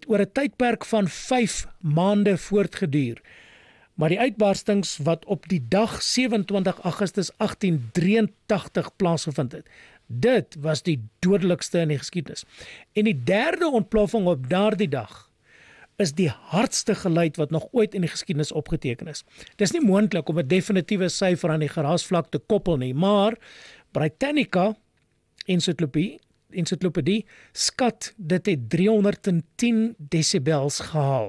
het oor 'n tydperk van 5 maande voortgeduur. Maar die uitbarstings wat op die dag 27 Augustus 1883 plaasgevind het, dit was die dodelikste in die geskiedenis. En die derde ontploffing op daardie dag is die hardste geluid wat nog ooit in die geskiedenis opgeteken is. Dis nie moontlik om 'n definitiewe syfer aan die geraasvlak te koppel nie, maar Britannica ensiklopedie skat dit het 310 decibels gehaal.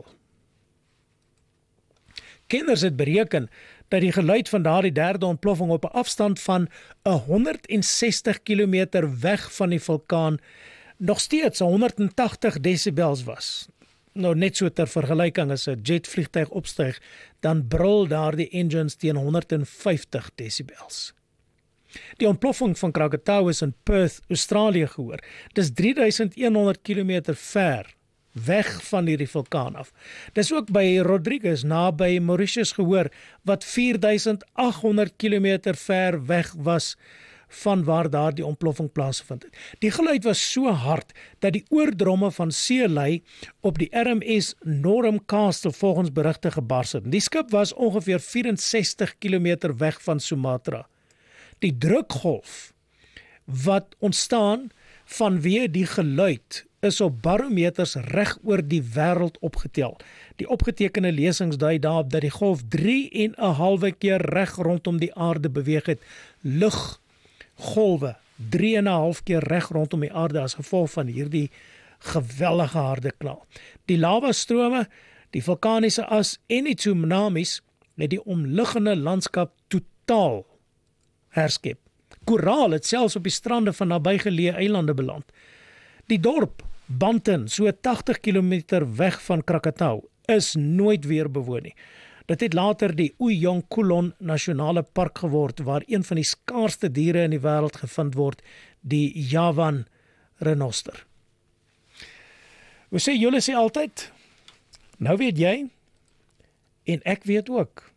Kenners het bereken dat die geluid van daardie derde ontploffing op 'n afstand van 160 km weg van die vulkaan nog steeds 180 decibels was. Nou net so ter vergelyking, as 'n jetvliegtuig opstyg, dan brul daardie engines teen 150 decibels. Die ontploffing van Krakatau is in Perth, Australië gehoor. Dis 3100 km ver weg van hierdie vulkaan af. Dis ook by Rodrigues naby Mauritius gehoor, wat 4800 km ver weg was van waar daar die ontploffing plaasgevind het. Die geluid was so hard dat die oordromme van seelui op die RMS Norham Castle volgens berigte gebars het. Die skip was ongeveer 64 km weg van Sumatra. Die drukgolf wat ontstaan vanweë die geluid is op barometers reg oor die wêreld opgetel. Die opgetekende lesings dui daarop dat die golf 3,5 keer reg rondom die aarde beweeg het. Luggolwe 3,5 keer reg rondom die aarde as gevolg van hierdie geweldige harde knal. Die lavastrome, die vulkaniese as en die tsunamies het die omliggende landskap totaal herskep. Koraal het selfs op die strande van nabygeleë eilande beland. Die dorp Banten, so 80 km weg van Krakatau, is nooit weer bewoon nie. Dit het later die Uyong Kulon Nasionale Park geword, waar een van die skaarsste diere in die wêreld gevind word, die Javan renoster. Julle sê altyd, nou weet jy, en ek weet ook.